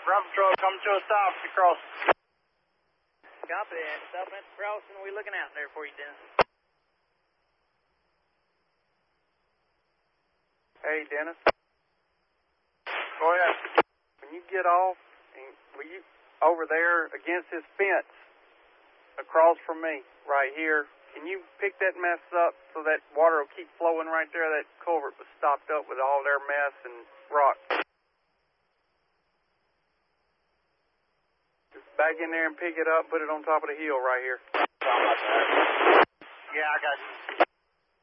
Rubber truck, come to a stop at the crossing. Copy that. Stopping at the crossing. We're looking out there for you, Dennis. Hey, Dennis. Go ahead. When you get off, will you over there against this fence across from me, right here, can you pick that mess up so that water will keep flowing right there? That culvert was stopped up with all their mess and rock. Just back in there and pick it up, put it on top of the hill right here. Yeah, I got you.